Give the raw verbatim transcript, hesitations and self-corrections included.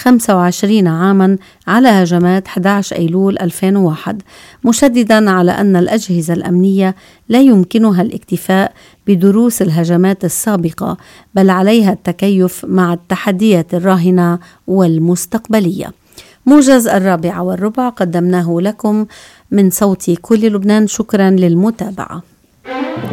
خمسة وعشرين عاما على هجمات أحد عشر أيلول ألفين وواحد، مشددا على أن الأجهزة الأمنية لا يمكنها الاكتفاء بدروس الهجمات السابقة، بل عليها التكيف مع التحديات الراهنة والمستقبلية. موجز الرابعة والربع قدمناه لكم من صوت كل لبنان. شكرا للمتابعة.